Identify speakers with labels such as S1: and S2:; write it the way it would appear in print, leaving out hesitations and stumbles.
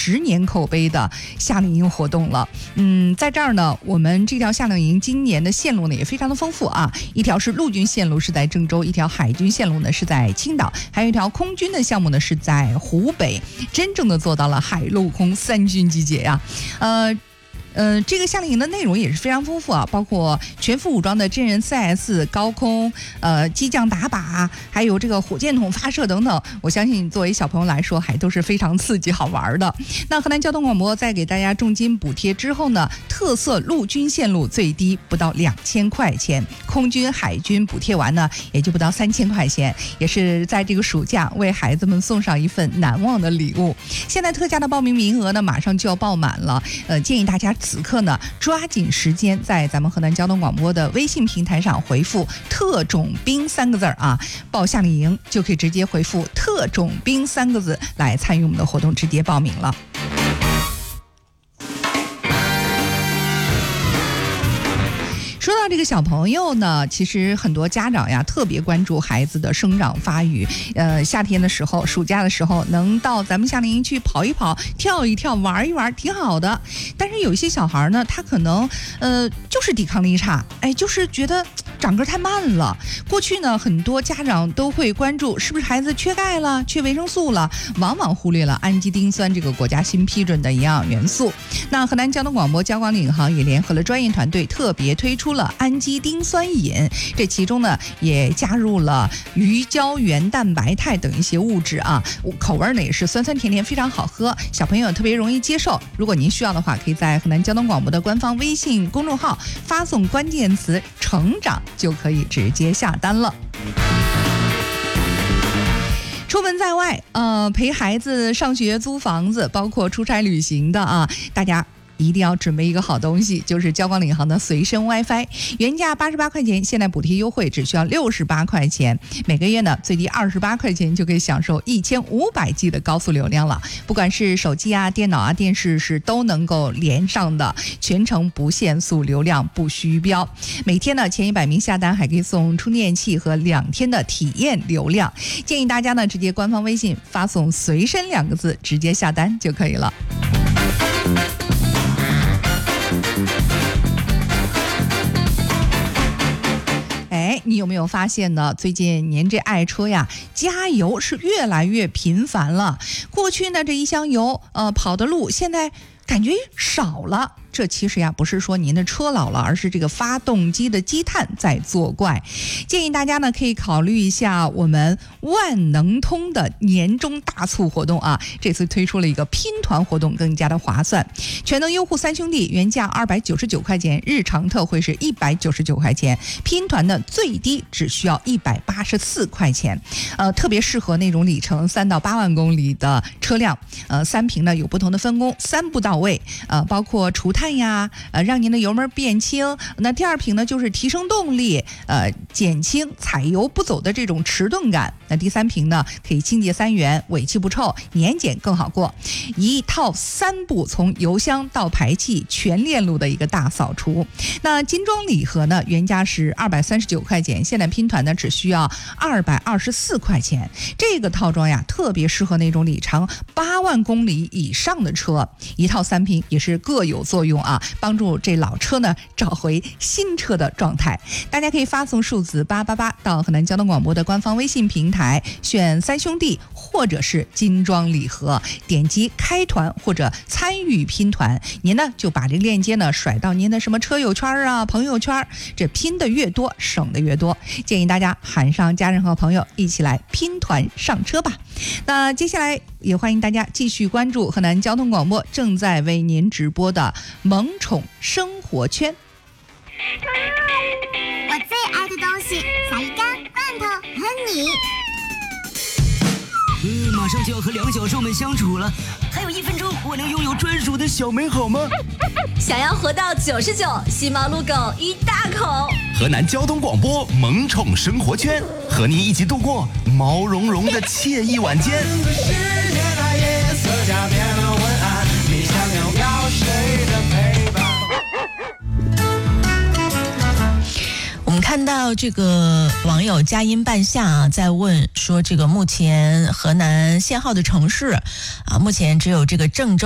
S1: 10年口碑的夏令营活动了。在这儿呢，我们这条夏令营今年的线路呢也非常的丰富啊，一条是陆军线路是在郑州，一条海军线路呢是在青岛，还有一条空军的项目呢是在湖北，真正的做到了海陆空3军集结呀。这个夏令营的内容也是非常丰富啊，包括全副武装的真人 CS、高空机降打靶，还有这个火箭筒发射等等。我相信作为小朋友来说，还都是非常刺激好玩的。那河南交通广播在给大家重金补贴之后呢，特色陆军线路最低不到2000块钱，空军、海军补贴完呢，也就不到3000块钱，也是在这个暑假为孩子们送上一份难忘的礼物。现在特价的报名名额呢，马上就要报满了，建议大家此刻呢抓紧时间，在咱们河南交通广播的微信平台上回复特种兵3个字啊，报夏令营就可以直接回复特种兵3个字来参与我们的活动，直接报名了。说到这个小朋友呢，其实很多家长呀特别关注孩子的生长发育。夏天的时候，暑假的时候，能到咱们夏令营去跑一跑、跳一跳、玩一玩，挺好的。但是有一些小孩呢，他可能就是抵抗力差，就是觉得长个太慢了。过去呢，很多家长都会关注是不是孩子缺钙了、缺维生素了，往往忽略了氨基丁酸这个国家新批准的营养元素。那河南交通广播交广领航也联合了专业团队，特别推出了氨基丁酸饮，这其中呢也加入了鱼胶原蛋白肽等一些物质啊，口味呢也是酸酸甜甜，非常好喝，小朋友特别容易接受。如果您需要的话，可以在河南交通广播的官方微信公众号发送关键词成长，就可以直接下单了。出门在外，陪孩子上学、租房子，包括出差旅行的啊，大家一定要准备一个好东西，就是交广领航的随身 WiFi， 原价88块钱，现在补贴优惠只需要68块钱，每个月呢最低28块钱就可以享受1500G 的高速流量了。不管是手机啊、电脑啊、电视是都能够连上的，全程不限速流量，不虚标。每天呢前100名下单还可以送充电器和2天的体验流量。建议大家呢直接官方微信发送随身2个字，直接下单就可以了。你有没有发现呢？最近您这爱车呀，加油是越来越频繁了。过去呢，这一箱油跑的路，现在感觉少了。这其实呀不是说您的车老了，而是这个发动机的积碳在作怪。建议大家呢可以考虑一下我们万能通的年终大促活动啊，这次推出了一个拼团活动，更加的划算。全能优护3兄弟原价299块钱，日常特惠是199块钱，拼团呢最低只需要184块钱。特别适合那种里程3到8万公里的车辆。3屏呢有不同的分工，3步到位，包括除碳呀，让您的油门变轻。那第2屏呢就是提升动力，减轻踩油不走的这种迟钝感。那第3屏呢可以清洁3元，尾气不臭，年检更好过。一套3步从油箱到排气全链路的一个大扫除。那精装礼盒呢原价是239块钱，现在拼团呢只需要224块钱。这个套装呀特别适合那种里程8万公里以上的车，一套3屏也是各有作用啊，帮助这老车呢找回新车的状态。大家可以发送数字888到河南交通广播的官方微信平台，选3兄弟或者是精装礼盒，点击开团或者参与拼团，您呢就把这个链接呢甩到您的什么车友圈啊、朋友圈，这拼的越多省的越多。建议大家喊上家人和朋友一起来拼团上车吧。那接下来也欢迎大家继续关注河南交通广播正在为您直播的萌宠生活圈。
S2: 我最爱的东西，小鱼干、罐头和你。
S3: 马上就要和两小兽们相处了，还有1分钟，我能拥有专属的小美好吗？
S4: 想要活到99，吸猫撸狗一大口。
S5: 河南交通广播萌宠生活圈，和您一起度过毛茸茸的惬意晚间。
S6: 我们看到这个网友佳音半夏啊，在问说，这个目前河南限号的城市啊，目前只有这个郑州。